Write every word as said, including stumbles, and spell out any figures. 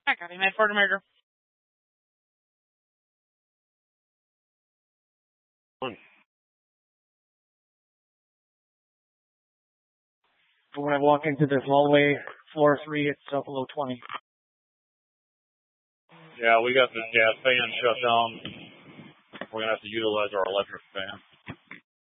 I got him at Fort America. When I walk into this hallway, floor three, it's uh, below twenty. Yeah, we got this gas fan shut down. We're going to have to utilize our electric fan.